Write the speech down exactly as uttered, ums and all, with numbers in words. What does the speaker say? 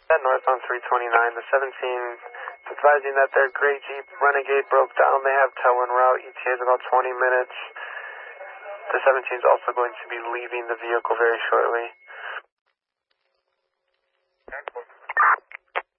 At north on three twenty-nine, the seventeen is advising that their gray Jeep Renegade broke down. They have tow en route. E T A is about twenty minutes. The seventeen is also going to be leaving the vehicle very shortly.